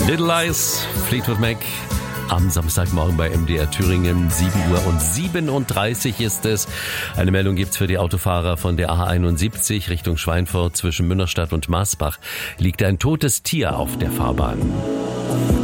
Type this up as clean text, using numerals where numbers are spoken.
Little Lies, Fleetwood Mac. Am Samstagmorgen bei MDR Thüringen, 7:37 ist es. Eine Meldung gibt's für die Autofahrer von der A71 Richtung Schweinfurt. Zwischen Münnerstadt und Maßbach liegt ein totes Tier auf der Fahrbahn.